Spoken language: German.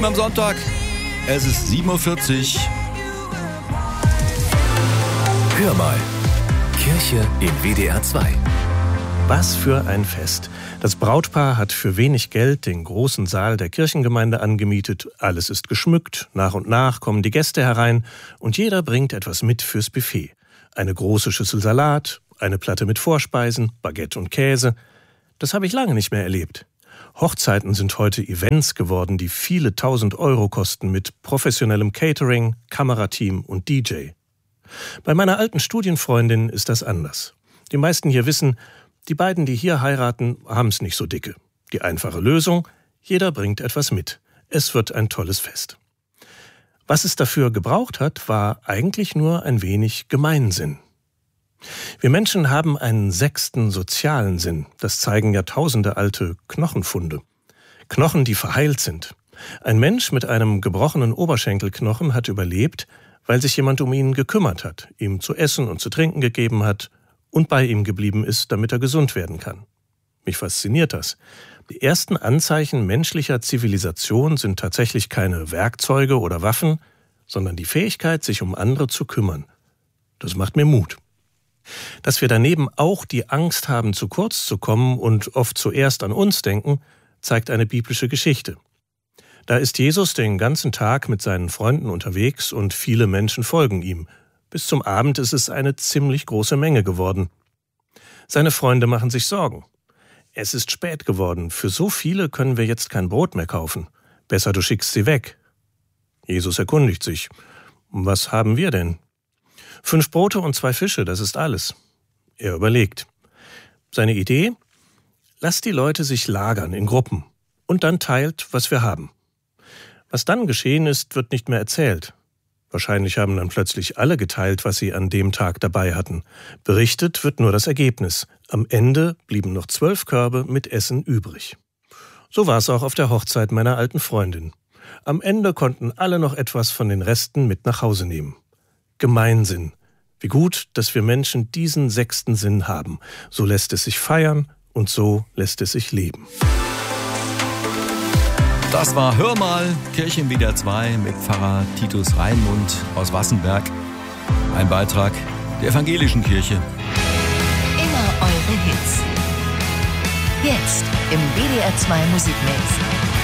Am Sonntag, es ist 7:40 Uhr. Hör mal, Kirche im WDR 2. Was für ein Fest. Das Brautpaar hat für wenig Geld den großen Saal der Kirchengemeinde angemietet. Alles ist geschmückt, nach und nach kommen die Gäste herein und jeder bringt etwas mit fürs Buffet. Eine große Schüssel Salat, eine Platte mit Vorspeisen, Baguette und Käse. Das habe ich lange nicht mehr erlebt. Hochzeiten sind heute Events geworden, die viele 1000 Euro kosten mit professionellem Catering, Kamerateam und DJ. Bei meiner alten Studienfreundin ist das anders. Die meisten hier wissen, die beiden, die hier heiraten, haben es nicht so dicke. Die einfache Lösung: jeder bringt etwas mit. Es wird ein tolles Fest. Was es dafür gebraucht hat, war eigentlich nur ein wenig Gemeinsinn. Wir Menschen haben einen 6. sozialen Sinn. Das zeigen jahrtausende alte Knochenfunde. Knochen, die verheilt sind. Ein Mensch mit einem gebrochenen Oberschenkelknochen hat überlebt, weil sich jemand um ihn gekümmert hat, ihm zu essen und zu trinken gegeben hat und bei ihm geblieben ist, damit er gesund werden kann. Mich fasziniert das. Die ersten Anzeichen menschlicher Zivilisation sind tatsächlich keine Werkzeuge oder Waffen, sondern die Fähigkeit, sich um andere zu kümmern. Das macht mir Mut. Dass wir daneben auch die Angst haben, zu kurz zu kommen und oft zuerst an uns denken, zeigt eine biblische Geschichte. Da ist Jesus den ganzen Tag mit seinen Freunden unterwegs und viele Menschen folgen ihm. Bis zum Abend ist es eine ziemlich große Menge geworden. Seine Freunde machen sich Sorgen. Es ist spät geworden. Für so viele können wir jetzt kein Brot mehr kaufen. Besser, du schickst sie weg. Jesus erkundigt sich: Was haben wir denn? 5 Brote und 2 Fische, das ist alles. Er überlegt. Seine Idee: Lasst die Leute sich lagern in Gruppen und dann teilt, was wir haben. Was dann geschehen ist, wird nicht mehr erzählt. Wahrscheinlich haben dann plötzlich alle geteilt, was sie an dem Tag dabei hatten. Berichtet wird nur das Ergebnis. Am Ende blieben noch 12 Körbe mit Essen übrig. So war es auch auf der Hochzeit meiner alten Freundin. Am Ende konnten alle noch etwas von den Resten mit nach Hause nehmen. Gemeinsinn. Wie gut, dass wir Menschen diesen 6. Sinn haben. So lässt es sich feiern und so lässt es sich leben. Das war Hör mal, Kirche im WDR 2 mit Pfarrer Titus Reinmund aus Wassenberg. Ein Beitrag der Evangelischen Kirche. Immer eure Hits. Jetzt im WDR 2 Musikmix.